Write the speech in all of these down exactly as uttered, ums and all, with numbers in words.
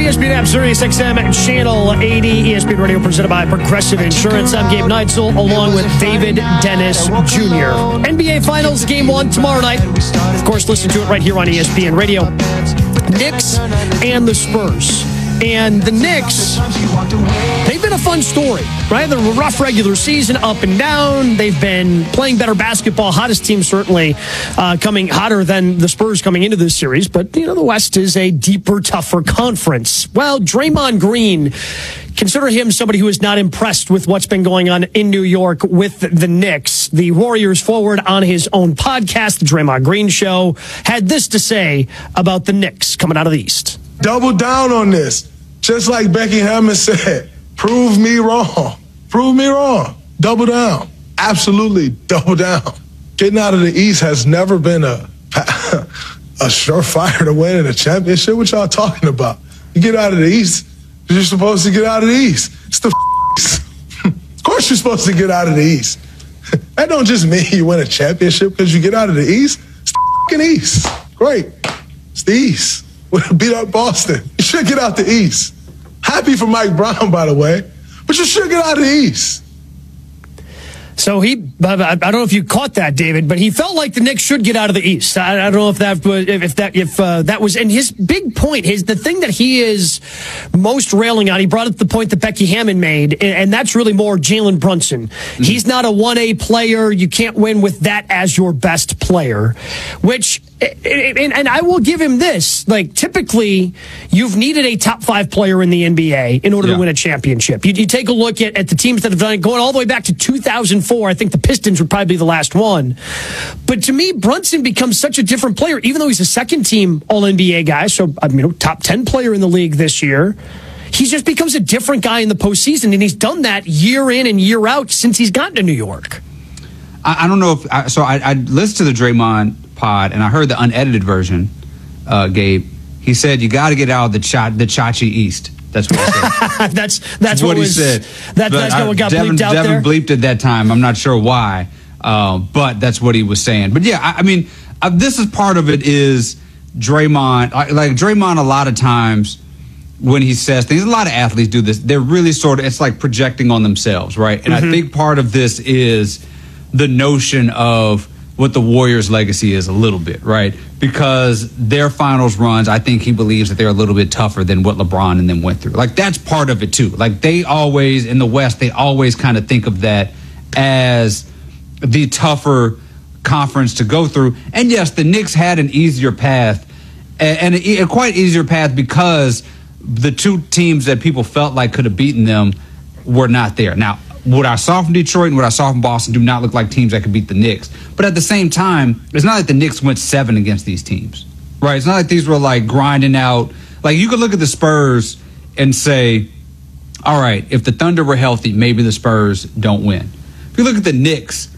S P N app, Sirius X M, Channel eighty, E S P N Radio, presented by Progressive Insurance. I'm Gabe Neitzel, along with David Dennis Junior N B A Finals Game one tomorrow night. Of course, listen to it right here on E S P N Radio. Knicks and the Spurs. And the Knicks, they've been a fun story, right? They're a rough regular season, up and down. They've been playing better basketball. Hottest team, certainly, uh, coming hotter than the Spurs coming into this series. But, you know, the West is a deeper, tougher conference. Well, Draymond Green, consider him somebody who is not impressed with what's been going on in New York with the Knicks. The Warriors forward on his own podcast, The Draymond Green Show, had this to say about the Knicks coming out of the East. Double down on this. Just like Becky Hammond said, prove me wrong. Prove me wrong. Double down. Absolutely double down. Getting out of the East has never been a, a surefire to winning a championship. What y'all talking about? You get out of the East, you're supposed to get out of the East. It's the East. Of course you're supposed to get out of the East. That don't just mean you win a championship because you get out of the East. It's the fucking East. Great. It's the East. We beat up Boston. You should get out the East. Happy for Mike Brown, by the way, but you should get out of the East. So he, I don't know if you caught that, David, but he felt like the Knicks should get out of the East. I, I don't know if that was, if that, if uh, that was, and his big point, his the thing that he is most railing on. He brought up the point that Becky Hammond made, and, and that's really more Jalen Brunson. Mm-hmm. He's not a one A player. You can't win with that as your best player, which. And, and I will give him this. Like, typically, you've needed a top five player in the N B A in order yeah. to win a championship. You, you take a look at, at the teams that have done it, going all the way back to two thousand four. I think the Pistons would probably be the last one. But to me, Brunson becomes such a different player, even though he's a second-team All N B A guy, so, I mean, top ten player in the league this year. He just becomes a different guy in the postseason, and he's done that year in and year out since he's gotten to New York. I, I don't know if I, so. I, I listened to the Draymond pod, and I heard the unedited version. Uh, Gabe, he said you got to get out of the cha- the Chachi East. That's what he said. that's that's, that's what, what was, he said. That, that's I, what got Devin, bleeped out Devin there. bleeped at that time. I'm not sure why, uh, but that's what he was saying. But yeah, I, I mean, uh, this is part of it. Is Draymond like, like Draymond? A lot of times when he says things, a lot of athletes do this. They're really sort of it's like projecting on themselves, right? And mm-hmm. I think part of this is the notion of what the Warriors' legacy is a little bit, right? Because their finals runs, I think he believes that they're a little bit tougher than what LeBron and them went through. Like, that's part of it, too. Like, they always, in the West, they always kind of think of that as the tougher conference to go through. And, yes, the Knicks had an easier path, and a, a quite easier path because the two teams that people felt like could have beaten them were not there. Now, what I saw from Detroit and what I saw from Boston do not look like teams that could beat the Knicks. But at the same time, it's not like the Knicks went seven against these teams, right? It's not like these were like grinding out. Like, you could look at the Spurs and say, all right, if the Thunder were healthy, maybe the Spurs don't win. If you look at the Knicks,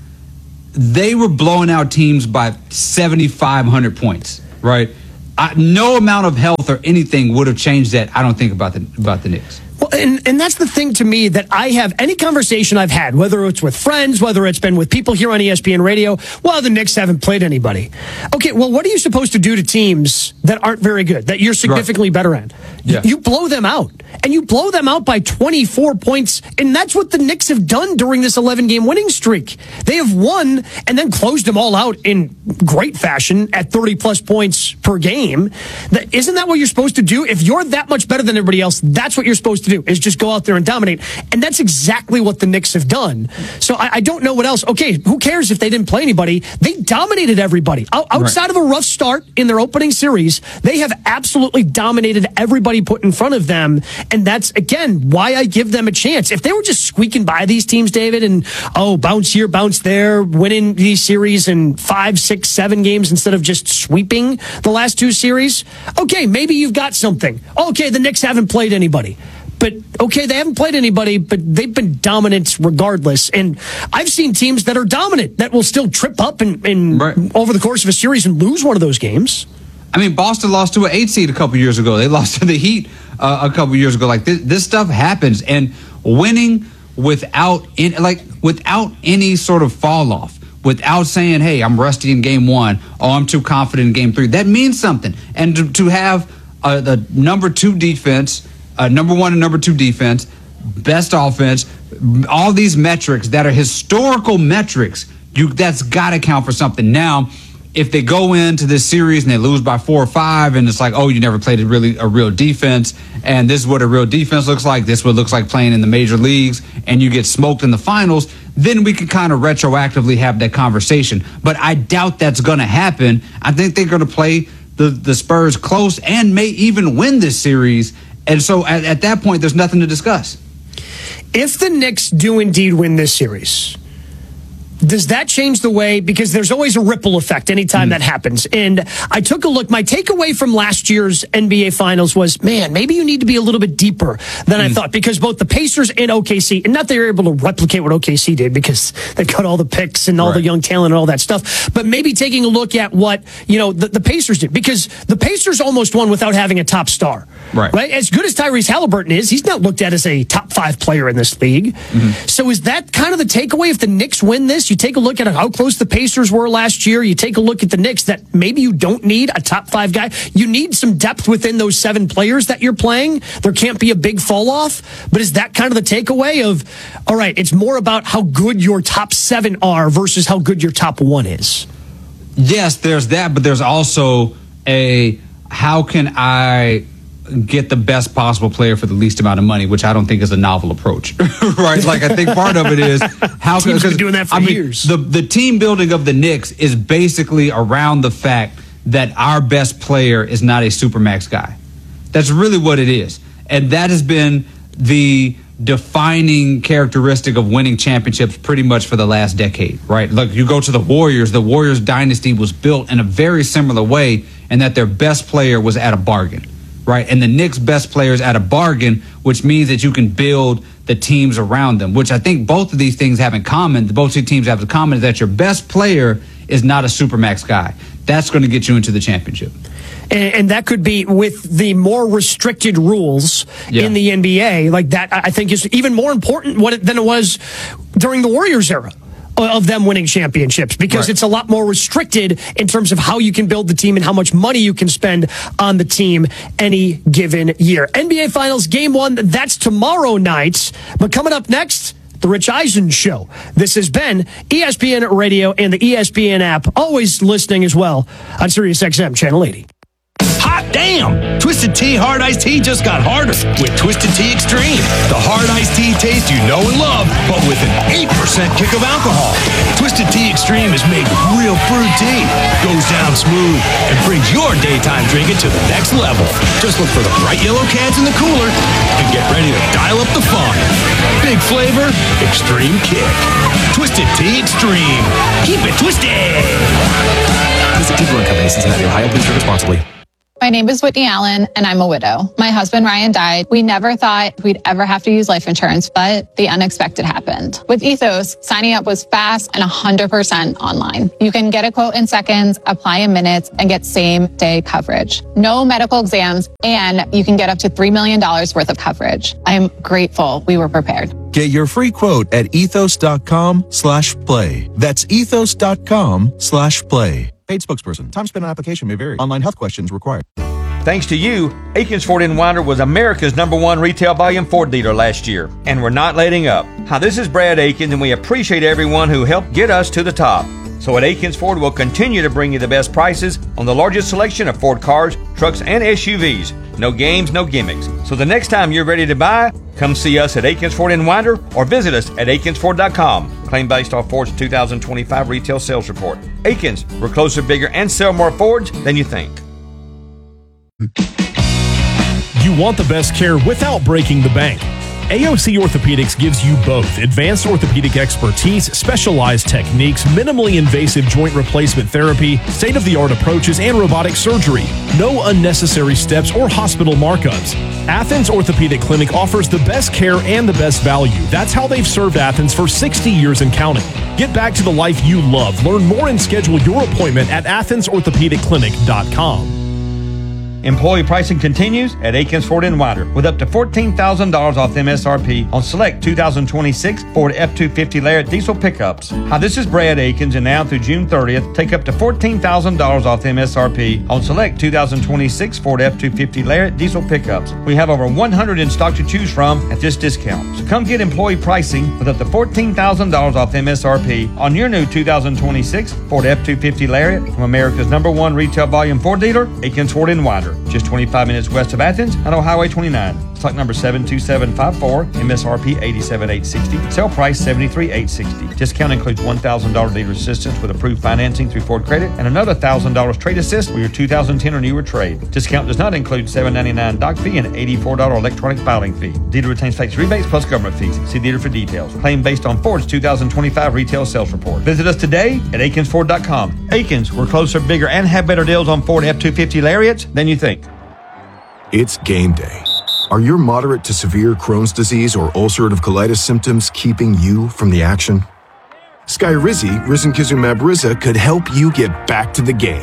they were blowing out teams by seventy-five hundred points, right? I, no amount of health or anything would have changed that, I don't think, about the about the Knicks. Well, and, and that's the thing to me that I have any conversation I've had, whether it's with friends, whether it's been with people here on E S P N Radio, well, the Knicks haven't played anybody. Okay, well, what are you supposed to do to teams that aren't very good, that you're significantly right. better at? Yeah. You blow them out, and you blow them out by twenty-four points, and that's what the Knicks have done during this eleven-game winning streak. They have won and then closed them all out in great fashion at thirty-plus points per game. That, isn't that what you're supposed to do? If you're that much better than everybody else, that's what you're supposed to do, is just go out there and dominate. And that's exactly what the Knicks have done. So I, I don't know what else. Okay, who cares if they didn't play anybody? They dominated everybody. O- outside right. of a rough start in their opening series, they have absolutely dominated everybody put in front of them. And that's, again, why I give them a chance. If they were just squeaking by these teams, David, and, oh, bounce here, bounce there, winning these series in five, six, seven games instead of just sweeping the last two series, okay, maybe you've got something. Okay, the Knicks haven't played anybody. But, okay, they haven't played anybody, but they've been dominant regardless. And I've seen teams that are dominant that will still trip up and, and right. over the course of a series and lose one of those games. I mean, Boston lost to an eight seed a couple years ago. They lost to the Heat uh, a couple years ago. Like, this, this stuff happens. And winning without in, like without any sort of fall off, without saying, hey, I'm rusty in game one, oh, I'm too confident in game three, that means something. And to, to have uh, the number two defense, uh, number one and number two defense, best offense, all these metrics that are historical metrics, you that's got to count for something. Now, if they go into this series and they lose by four or five, and it's like, oh, you never played a really a real defense, and this is what a real defense looks like, this is what it looks like playing in the major leagues, and you get smoked in the finals, then we can kind of retroactively have that conversation. But I doubt that's going to happen. I think they're going to play the, the Spurs close and may even win this series. And so at, at that point, there's nothing to discuss. If the Knicks do indeed win this series, does that change the way? Because there's always a ripple effect anytime mm. that happens. And I took a look. My takeaway from last year's N B A Finals was, man, maybe you need to be a little bit deeper than mm. I thought, because both the Pacers and O K C, and not that they were able to replicate what O K C did because they cut all the picks and all right. the young talent and all that stuff, but maybe taking a look at what, you know, the, the Pacers did, because the Pacers almost won without having a top star. Right. Right. As good as Tyrese Halliburton is, he's not looked at as a top five player in this league. Mm-hmm. So is that kind of the takeaway? If the Knicks win this, you take a look at how close the Pacers were last year. You take a look at the Knicks, that maybe you don't need a top five guy. You need some depth within those seven players that you're playing. There can't be a big fall off. But is that kind of the takeaway of, all right, it's more about how good your top seven are versus how good your top one is? Yes, there's that, but there's also a, how can I get the best possible player for the least amount of money, which I don't think is a novel approach, right? Like, I think part of it is how can, been doing that for I mean, years. The the team building of the Knicks is basically around the fact that our best player is not a supermax guy. That's really what it is, and that has been the defining characteristic of winning championships pretty much for the last decade, right? Look, you go to the Warriors. The Warriors dynasty was built in a very similar way, in that their best player was at a bargain. Right, and the Knicks' best players at a bargain, which means that you can build the teams around them, which I think both of these things have in common. Both two teams have in common is that your best player is not a supermax guy. That's going to get you into the championship. And, and that could be with the more restricted rules yeah. in the N B A. Like that, I think is even more important what it, than it was during the Warriors era of them winning championships, because right. it's a lot more restricted in terms of how you can build the team and how much money you can spend on the team any given year. N B A Finals Game one, that's tomorrow night. But coming up next, The Rich Eisen Show. This has been E S P N Radio and the E S P N app. Always listening as well on Sirius X M Channel eighty. Hot damn! Twisted Tea Hard Iced Tea just got harder with Twisted Tea Extreme. The hard iced tea taste you know and love, but with an eight percent kick of alcohol. Twisted Tea Extreme is made with real fruit tea, goes down smooth, and brings your daytime drinking to the next level. Just look for the bright yellow cans in the cooler and get ready to dial up the fun. Big flavor, extreme kick. Twisted Tea Extreme. Keep it twisted! Visit Tea Brewing Company, Cincinnati, Ohio. Please drink responsibly. My name is Whitney Allen, and I'm a widow. My husband, Ryan, died. We never thought we'd ever have to use life insurance, but the unexpected happened. With Ethos, signing up was fast and one hundred percent online. You can get a quote in seconds, apply in minutes, and get same-day coverage. No medical exams, and you can get up to three million dollars worth of coverage. I am grateful we were prepared. Get your free quote at ethos.com slash play. That's ethos.com slash play. Paid spokesperson. Time spent on application may vary. Online health questions required. Thanks to you, Akins Ford in Winder was America's number one retail volume Ford dealer last year, and we're not letting up. Hi, this is Brad Akins, and we appreciate everyone who helped get us to the top. So at Akins Ford, we'll continue to bring you the best prices on the largest selection of Ford cars, trucks, and S U Vs. No games, no gimmicks. So the next time you're ready to buy, come see us at Akins Ford in Winder or visit us at akins ford dot com. Claim based off Ford's two thousand twenty-five retail sales report. Akins, we're closer, bigger, and sell more Fords than you think. You want the best care without breaking the bank. A O C Orthopedics gives you both advanced orthopedic expertise, specialized techniques, minimally invasive joint replacement therapy, state-of-the-art approaches, and robotic surgery. No unnecessary steps or hospital markups. Athens Orthopedic Clinic offers the best care and the best value. That's how they've served Athens for sixty years and counting. Get back to the life you love. Learn more and schedule your appointment at athens orthopedic clinic dot com. Employee pricing continues at Aikens Ford in Winder with up to fourteen thousand dollars off M S R P on select two thousand twenty-six Ford F two fifty Lariat diesel pickups. Hi, this is Brad Aikens, and now through June thirtieth, take up to fourteen thousand dollars off M S R P on select two thousand twenty-six Ford F two fifty Lariat diesel pickups. We have over one hundred in stock to choose from at this discount. So come get employee pricing with up to fourteen thousand dollars off M S R P on your new two thousand twenty-six Ford F two fifty Lariat from America's number one retail volume Ford dealer, Aikens Ford in Winder, just twenty-five minutes west of Athens and on Highway twenty-nine. Stock number seven two seven five four, M S R P eighty-seven thousand eight hundred sixty, sale price seventy-three thousand eight hundred sixty. Discount includes one thousand dollars dealer assistance with approved financing through Ford Credit and another one thousand dollars trade assist with your two thousand ten or newer trade. Discount does not include seven ninety-nine doc fee and eighty-four dollars electronic filing fee. Dealer retains tax rebates plus government fees. See dealer for details. Claim based on Ford's two thousand twenty-five retail sales report. Visit us today at Aikens Ford dot com. Aikens, we're closer, bigger, and have better deals on Ford F two fifty Lariats than you think. It's game day. Are your moderate to severe Crohn's disease or ulcerative colitis symptoms keeping you from the action? Skyrizi, risankizumab Riza, could help you get back to the game.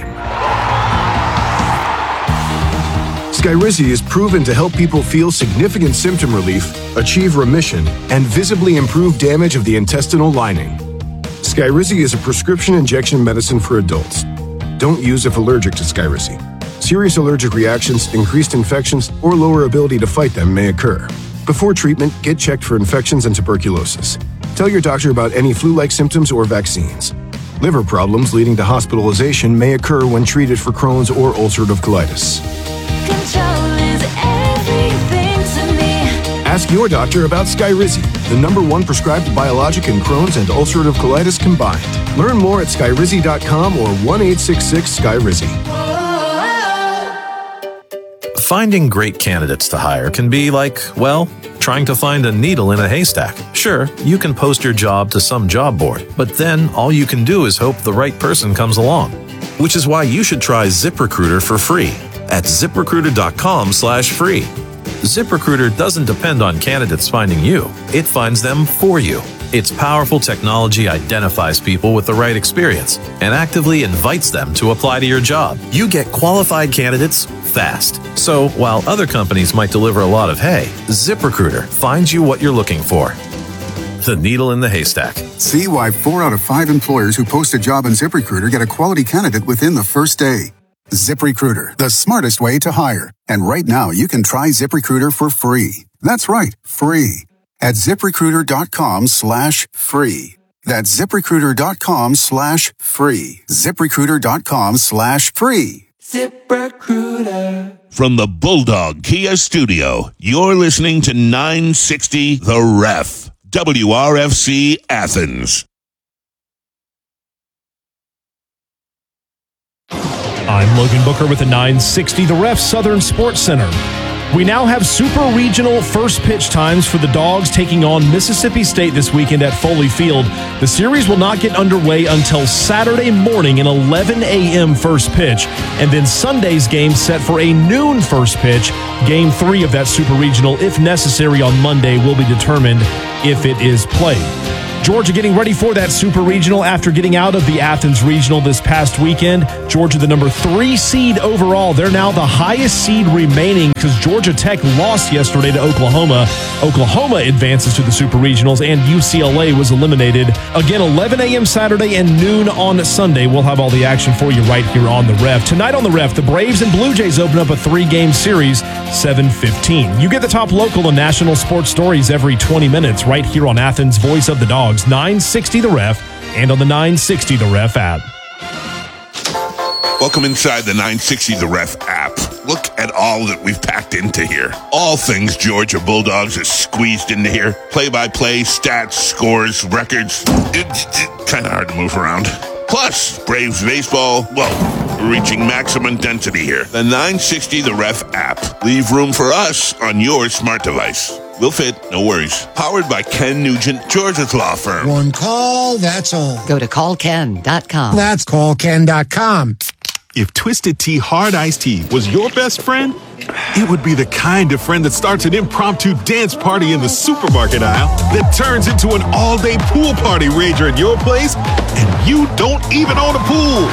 Skyrizi is proven to help people feel significant symptom relief, achieve remission, and visibly improve damage of the intestinal lining. Skyrizi is a prescription injection medicine for adults. Don't use if allergic to Skyrizi. Serious allergic reactions, increased infections, or lower ability to fight them may occur. Before treatment, get checked for infections and tuberculosis. Tell your doctor about any flu-like symptoms or vaccines. Liver problems leading to hospitalization may occur when treated for Crohn's or ulcerative colitis. Control is everything to me. Ask your doctor about Skyrizi, the number one prescribed biologic in Crohn's and ulcerative colitis combined. Learn more at skyrizi dot com or one eight six six Skyrizi. Finding great candidates to hire can be like, well, trying to find a needle in a haystack. Sure, you can post your job to some job board, but then all you can do is hope the right person comes along. Which is why you should try ZipRecruiter for free at ziprecruiter dot com slash free. ZipRecruiter doesn't depend on candidates finding you. It finds them for you. Its powerful technology identifies people with the right experience and actively invites them to apply to your job. You get qualified candidates fast. So while other companies might deliver a lot of hay, ZipRecruiter finds you what you're looking for. The needle in the haystack. See why four out of five employers who post a job on ZipRecruiter get a quality candidate within the first day. ZipRecruiter, the smartest way to hire. And right now, you can try ZipRecruiter for free. That's right, free. At ziprecruiter dot com slash free. That's ziprecruiter dot com slash free. ziprecruiter dot com slash free. ZipRecruiter. From the Bulldog Kia Studio, you're listening to nine sixty The Ref. W R F C Athens. I'm Logan Booker with the nine sixty The Ref Southern Sports Center. We now have super regional first pitch times for the Dogs taking on Mississippi State this weekend at Foley Field. The series will not get underway until Saturday morning an eleven a.m. first pitch, and then Sunday's game set for a noon first pitch. Game three of that super regional, if necessary on Monday, will be determined if it is played. Georgia getting ready for that super regional after getting out of the Athens regional this past weekend. Georgia, the number three seed overall. They're now the highest seed remaining because Georgia Tech lost yesterday to Oklahoma. Oklahoma advances to the super regionals, and U C L A was eliminated. Again, eleven a.m. Saturday and noon on Sunday. We'll have all the action for you right here on the Ref. Tonight on the Ref, the Braves and Blue Jays open up a three-game series, seven fifteen. You get the top local and national sports stories every twenty minutes right here on Athens' Voice of the Dogs. nine sixty The Ref, and on the nine sixty The Ref app. Welcome inside the nine sixty The Ref app. Look at all that we've packed into here. All things Georgia Bulldogs is squeezed into here. Play-by-play, stats, scores, records. It's, it's kind of hard to move around. Plus, Braves baseball, well, we're reaching maximum density here. The nine sixty The Ref app. Leave room for us on your smart device. We'll fit, no worries. Powered by Ken Nugent, Georgia's law firm. One call, that's all. Go to call ken dot com. That's call ken dot com. If Twisted Tea Hard Iced Tea was your best friend, it would be the kind of friend that starts an impromptu dance party in the supermarket aisle that turns into an all-day pool party rager at your place, and you don't even own a pool.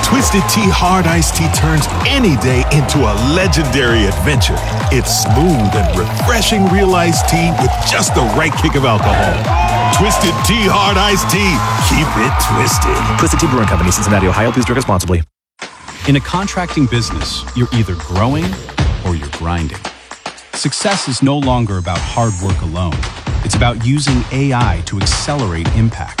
Twisted Tea Hard Iced Tea turns any day into a legendary adventure. It's smooth and refreshing real iced tea with just the right kick of alcohol. Twisted Tea Hard Iced Tea. Keep it twisted. Twisted Tea Brewing Company, Cincinnati, Ohio. Please drink responsibly. In a contracting business, you're either growing or you're grinding. Success is no longer about hard work alone. It's about using A I to accelerate impact.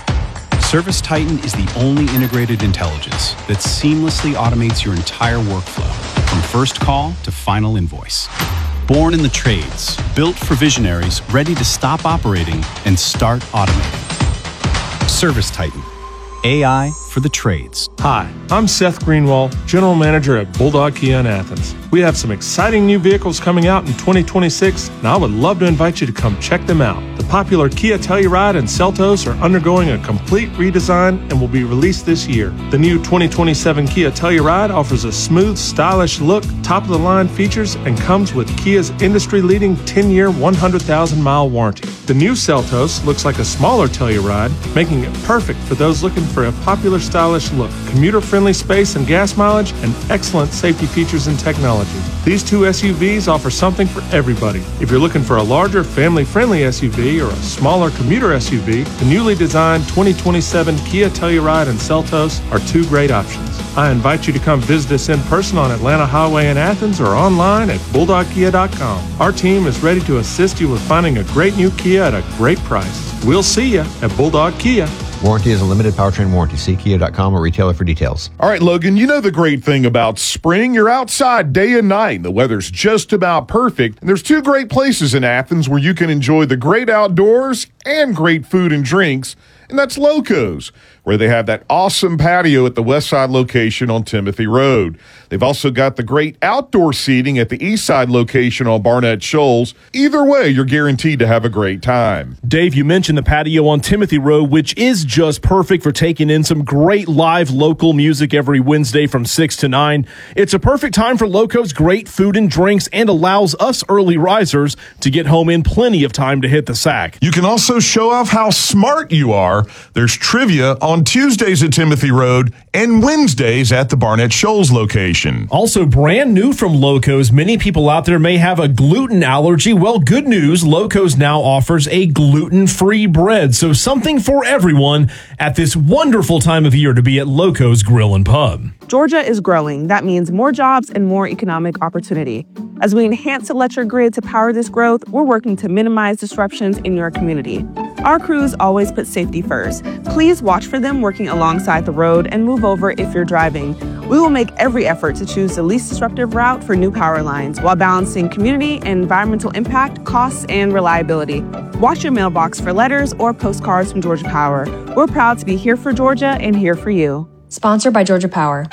ServiceTitan is the only integrated intelligence that seamlessly automates your entire workflow, from first call to final invoice. Born in the trades, built for visionaries ready to stop operating and start automating. ServiceTitan, A I for the trades. Hi, I'm Seth Greenwald, General Manager at Bulldog Kia in Athens. We have some exciting new vehicles coming out in twenty twenty-six, and I would love to invite you to come check them out. The popular Kia Telluride and Seltos are undergoing a complete redesign and will be released this year. The new twenty twenty-seven Kia Telluride offers a smooth, stylish look, top-of-the-line features, and comes with Kia's industry-leading ten-year, one hundred thousand mile warranty. The new Seltos looks like a smaller Telluride, making it perfect for those looking for a popular, stylish look, commuter-friendly space and gas mileage, and excellent safety features and technology. These two S U Vs offer something for everybody. If you're looking for a larger, family-friendly S U V or a smaller commuter S U V, the newly designed twenty twenty-seven Kia Telluride and Seltos are two great options. I invite you to come visit us in person on Atlanta Highway in Athens or online at bulldog kia dot com. Our team is ready to assist you with finding a great new Kia at a great price. We'll see you at Bulldog Kia. Warranty is a limited powertrain warranty. See kia dot com or retailer for details. All right, Logan, you know the great thing about spring. You're outside day and night. The weather's just about perfect. And there's two great places in Athens where you can enjoy the great outdoors and great food and drinks. And that's Loco's, where they have that awesome patio at the West Side location on Timothy Road. They've also got the great outdoor seating at the East Side location on Barnett Shoals. Either way, you're guaranteed to have a great time. Dave, you mentioned the patio on Timothy Road, which is just perfect for taking in some great live local music every Wednesday from six to nine. It's a perfect time for Loco's great food and drinks and allows us early risers to get home in plenty of time to hit the sack. You can also show off how smart you are. There's trivia on Tuesdays at Timothy Road and Wednesdays at the Barnett Shoals location. Also brand new from Loco's, many people out there may have a gluten allergy. Well, good news, Loco's now offers a gluten-free bread. So something for everyone at this wonderful time of year to be at Loco's Grill and Pub. Georgia is growing. That means more jobs and more economic opportunity. As we enhance electric grid to power this growth, we're working to minimize disruptions in your community. Our crews always put safety first. Please watch for them working alongside the road and move over if you're driving. We will make every effort to choose the least disruptive route for new power lines while balancing community and environmental impact, costs, and reliability. Watch your mailbox for letters or postcards from Georgia Power. We're proud to be here for Georgia and here for you. Sponsored by Georgia Power.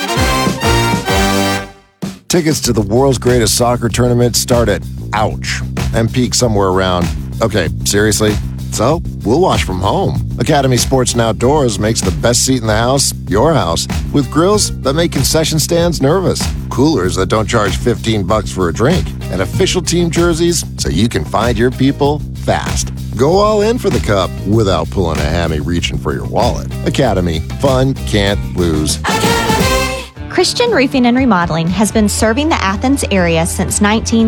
Tickets to the world's greatest soccer tournament start at, ouch, and peak somewhere around, okay, seriously? So, we'll watch from home. Academy Sports and Outdoors makes the best seat in the house your house, with grills that make concession stands nervous, coolers that don't charge fifteen bucks for a drink, and official team jerseys so you can find your people fast. Go all in for the cup without pulling a hammy reaching for your wallet. Academy. Fun can't lose. Christian Roofing and Remodeling has been serving the Athens area since nineteen